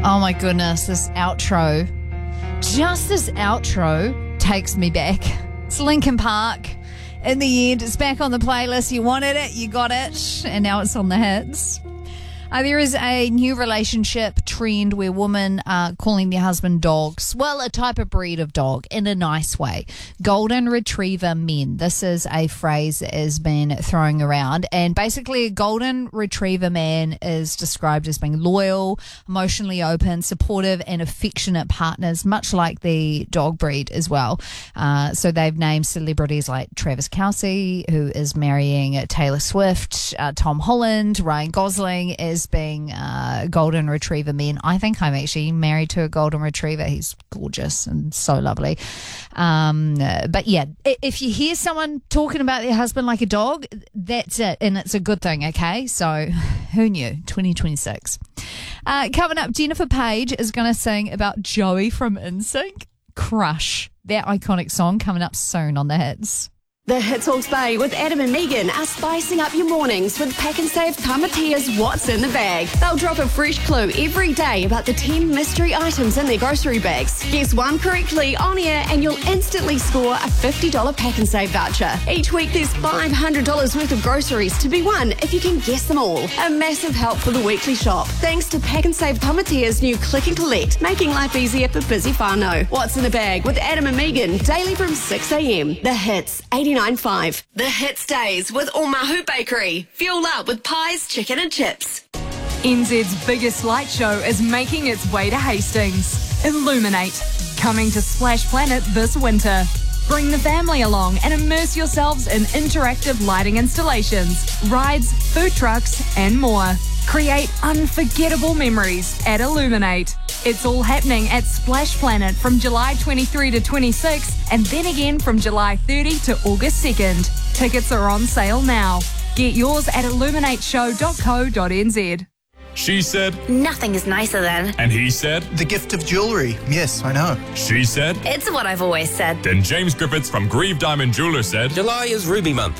Oh my goodness, this outro. Just this outro takes me back. It's Linkin Park. In the end, it's back on the playlist. You wanted it, you got it, and now it's on the hits. There is a new relationship trend where women are calling their husband dogs. Well, a type of breed of dog in a nice way. Golden Retriever men. This is a phrase that has been throwing around. And basically, a Golden Retriever man is described as being loyal, emotionally open, supportive, and affectionate partners, much like the dog breed as well. So they've named celebrities like Travis Kelce, who is marrying Taylor Swift, Tom Holland, Ryan Gosling as being Golden Retriever men. I think I'm actually married to a Golden Retriever. He's gorgeous and so lovely. But yeah, if you hear someone talking about their husband like a dog, that's it. And it's a good thing, okay? So who knew? 2026. Coming up, Jennifer Page is going to sing about Joey from NSYNC. Crush. That iconic song coming up soon on the hits. The Hits Hawke's Bay with Adam and Megan are spicing up your mornings with Pack and Save Tamatia's What's in the Bag. They'll drop a fresh clue every day about the 10 mystery items in their grocery bags. Guess one correctly on air and you'll instantly score a $50 Pack and Save voucher. Each week there's $500 worth of groceries to be won if you can guess them all. A massive help for the weekly shop. Thanks to Pack and Save Tamatia's new Click and Collect, making life easier for busy whānau. What's in the Bag with Adam and Megan, daily from 6 a.m. The Hits 89.5. The Hits Days with Omahu Bakery. Fuel up with pies, chicken and chips. NZ's biggest light show is making its way to Hastings. Illuminate, coming to Splash Planet this winter. Bring the family along and immerse yourselves in interactive lighting installations, rides, food trucks and more. Create unforgettable memories at Illuminate. It's all happening at Splash Planet from July 23 to 26 and then again from July 30 to August 2nd. Tickets are on sale now. Get yours at illuminateshow.co.nz. She said, nothing is nicer than. and he said, The gift of jewellery. Yes, I know. she said. It's what I've always said. Then James Griffiths from Grieve Diamond Jeweller said, July is Ruby month.